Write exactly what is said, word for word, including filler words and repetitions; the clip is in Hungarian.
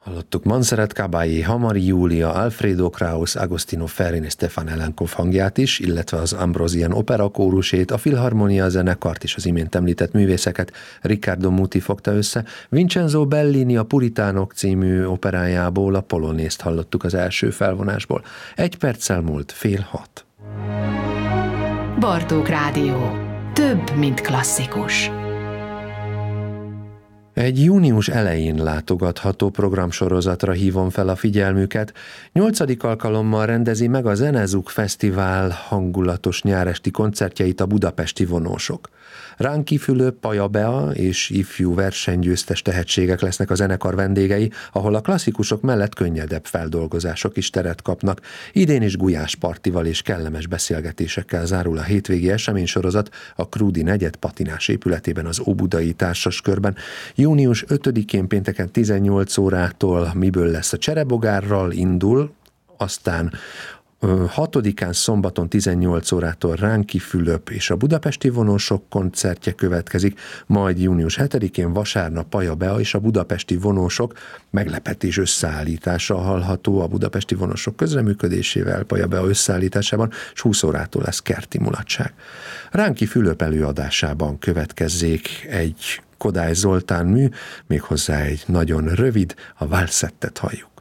Hallottuk Montserrat Caballé, Hamari Júlia, Alfredo Kraus, Agostino Ferrin és Stefan Elenkov hangját is, illetve az Ambrosian opera kórusét, a Filharmonia zenekart és az imént említett művészeket Riccardo Muti fogta össze. Vincenzo Bellini a Puritánok című operájából a polonészt hallottuk az első felvonásból. Egy perccel múlt fél hat. Bartók Rádió. Több, mint klasszikus. Egy június elején látogatható programsorozatra hívom fel a figyelmüket. Nyolcadik alkalommal rendezi meg a Zenezuk Fesztivál hangulatos nyáresti koncertjeit a budapesti vonósok. Ránki Fülöp, Paja Bea és ifjú versenygyőztes tehetségek lesznek a zenekar vendégei, ahol a klasszikusok mellett könnyedebb feldolgozások is teret kapnak. Idén is Gulyás Partival és kellemes beszélgetésekkel zárul a hétvégi eseménysorozat a Krúdi negyed patinás épületében az Óbudai Társaskörben. június ötödikén pénteken tizennyolc órától Miből lesz a cserebogárral indul, aztán hatodikán szombaton tizennyolc órától Ránki Fülöp és a budapesti vonósok koncertje következik, majd június hetedikén vasárnap Paja Bea és a budapesti vonósok meglepetés összeállítása hallható a budapesti vonósok közreműködésével Paja Bea összeállításában, és húsz órától lesz kerti mulatság. Ránki Fülöp előadásában következzék egy Kodály Zoltán mű, méghozzá egy nagyon rövid, a válszettet halljuk.